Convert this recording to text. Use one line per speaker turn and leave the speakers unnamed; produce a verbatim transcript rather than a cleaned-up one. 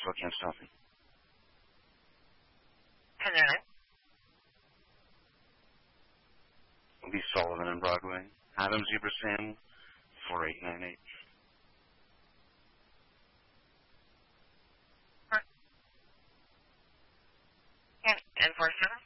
still can't stop me.
Hello?
Lee Sullivan on Broadway. Adam Zebra Sam, four eight nine eight.
And, and four seven?